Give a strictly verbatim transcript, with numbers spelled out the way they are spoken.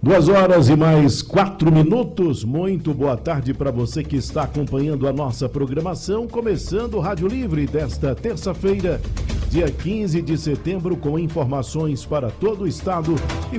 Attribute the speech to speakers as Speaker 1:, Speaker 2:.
Speaker 1: Duas horas e mais quatro minutos. Muito boa tarde para você que está acompanhando a nossa programação, começando o Rádio Livre desta terça-feira, dia quinze de setembro, com informações para todo o estado e